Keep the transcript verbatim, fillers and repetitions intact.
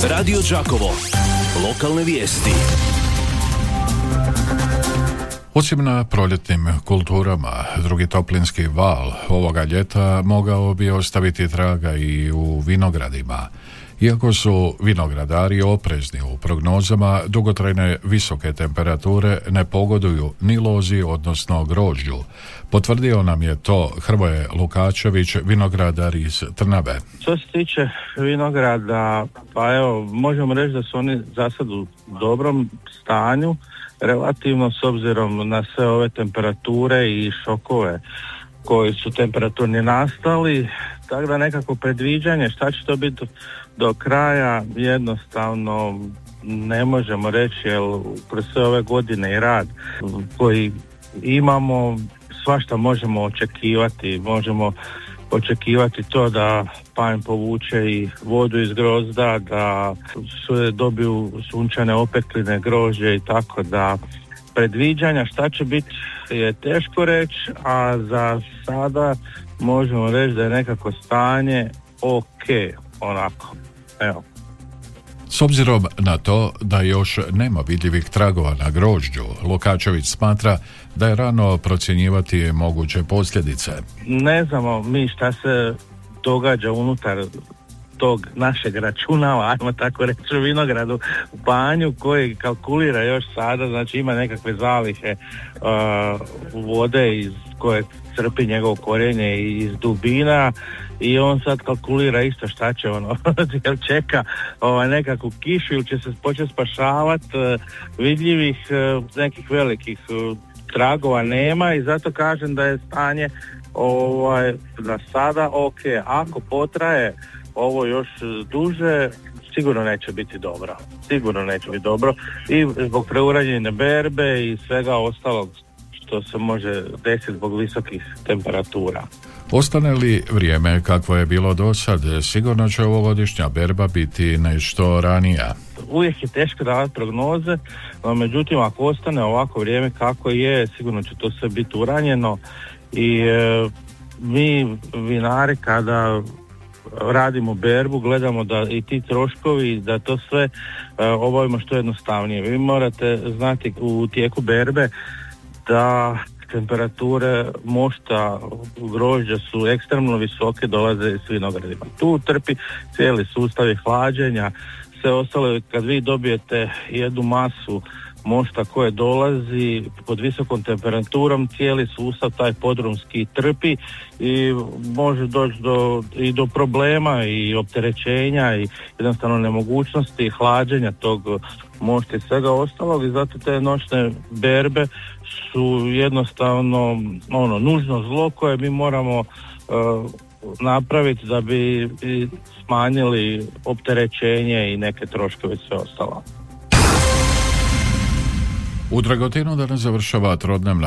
Radio Đakovo. Lokalne vijesti. Osim na proljetnim kulturama, drugi toplinski val ovoga ljeta mogao bi ostaviti traga i u vinogradima. Iako su vinogradari oprezni u prognozama, dugotrajne visoke temperature ne pogoduju ni lozi, odnosno grožđu. Potvrdio nam je to Hrvoje Lukačević, vinogradar iz Trnave. Što se tiče vinograda, pa evo, možemo reći da su oni za sad u dobrom stanju, relativno s obzirom na sve ove temperature i šokove koji su temperaturni nastali, tako da nekako predviđanje šta će to biti do, do kraja jednostavno ne možemo reći, jer kroz sve ove godine i rad koji imamo, svašta možemo očekivati, možemo očekivati to da panj povuče i vodu iz grozda, da sve dobiju sunčane opekline, grožđe i tako da predviđanja šta će biti je teško reći, a za sada možemo reći da je nekako stanje ok, onako, evo. S obzirom na to da još nema vidljivih tragova na grožđu, Lukačević smatra da je rano procjenjivati moguće posljedice. Ne znamo mi šta se događa unutar tog našeg računala, ajmo tako reći, u vinogradu u panju koji kalkulira još sada, znači ima nekakve zalihe uh, vode iz koje crpi njegovo korijenje iz dubina i on sad kalkulira isto šta će ono, jer čeka ovaj, nekakvu kišu ili će se početi spašavati, uh, vidljivih uh, nekih velikih uh, tragova nema i zato kažem da je stanje ovaj, za sada ok, ako potraje ovo još duže, sigurno neće biti dobro. Sigurno neće biti dobro i zbog preuranjene berbe i svega ostalog što se može desiti zbog visokih temperatura. Ostane li vrijeme kakvo je bilo do sad, sigurno će ovogodišnja berba biti nešto ranija. Uvijek je teško davati prognoze, no međutim ako ostane ovako vrijeme kako je, sigurno će to sve biti uranjeno i e, mi vinari kada radimo berbu, gledamo da i ti troškovi, da to sve uh, obavimo što jednostavnije. Vi morate znati u tijeku berbe da temperature mošta grožđa su ekstremno visoke, dolaze s vinogradima. Tu trpi cijeli sustav hlađenja, sve ostalo. Kad vi dobijete jednu masu mošta koje dolazi pod visokom temperaturom, cijeli sustav taj podrumski trpi i može doći do, i do problema i opterećenja i jednostavno nemogućnosti hlađenja tog mošta i svega ostalog i zato te noćne berbe su jednostavno ono nužno zlo koje mi moramo uh, napraviti da bi smanjili opterećenje i neke troškove i sve ostalo. U Dragotinu danas završava trodnevna